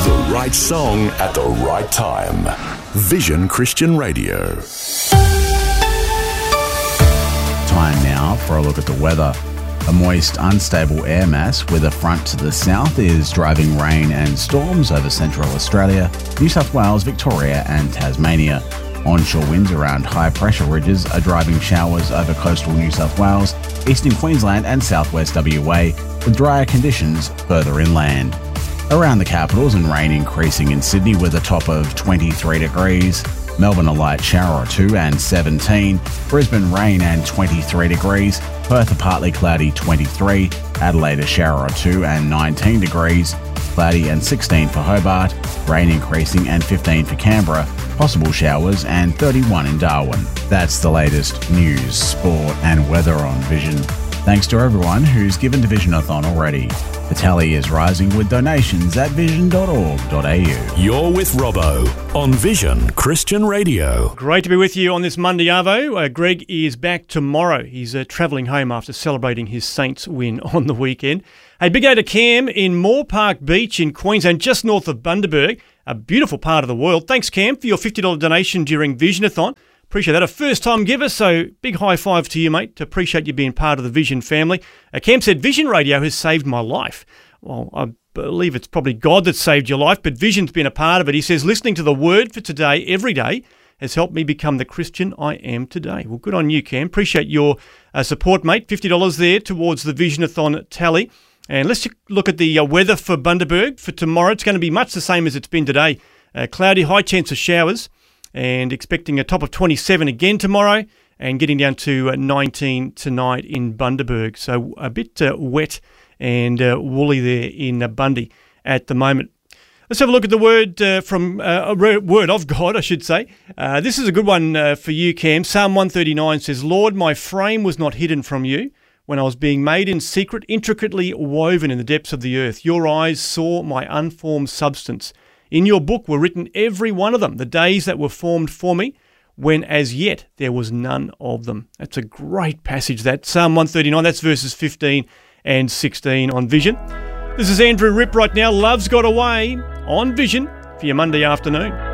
The right song at the right time. Vision Christian Radio. Time now for a look at the weather. A moist, unstable air mass with a front to the south is driving rain and storms over central Australia, New South Wales, Victoria and Tasmania. Onshore winds around high-pressure ridges are driving showers over coastal New South Wales, eastern Queensland and southwest WA, with drier conditions further inland. Around the capitals and rain increasing in Sydney with a top of 23 degrees. Melbourne a light shower or two and 17. Brisbane rain and 23 degrees. Perth a partly cloudy 23. Adelaide a shower or two and 19 degrees. Cloudy and 16 for Hobart. Rain increasing and 15 for Canberra. Possible showers and 31 in Darwin. That's the latest news, sport and weather on Vision. Thanks to everyone who's given to Visionathon already. The tally is rising with donations at vision.org.au. You're with Robbo on Vision Christian Radio. Great to be with you on this Monday, Arvo. Greg is back tomorrow. He's travelling home after celebrating his Saints win on the weekend. Hey, big day to Cam in Moore Park Beach in Queensland, just north of Bundaberg, a beautiful part of the world. Thanks, Cam, for your $50 donation during Visionathon. Appreciate that. A first-time giver, so big high five to you, mate. Appreciate you being part of the Vision family. Cam said, Vision Radio has saved my life. Well, I believe it's probably God that saved your life, but Vision's been a part of it. He says, listening to the Word for today every day has helped me become the Christian I am today. Well, good on you, Cam. Appreciate your support, mate. $50 there towards the Visionathon tally. And let's look at the weather for Bundaberg for tomorrow. It's going to be much the same as it's been today. Cloudy, high chance of showers, and expecting a top of 27 again tomorrow, and getting down to 19 tonight in Bundaberg. So a bit wet and woolly there in Bundy at the moment. Let's have a look at the word from a word of God, I should say. This is a good one for you, Cam. Psalm 139 says, Lord, my frame was not hidden from you when I was being made in secret, intricately woven in the depths of the earth. Your eyes saw my unformed substance. In your book were written every one of them, the days that were formed for me, when as yet there was none of them. That's a great passage, that. Psalm 139, that's verses 15 and 16 on Vision. This is Andrew Ripp right now. Love's Got Away on Vision for your Monday afternoon.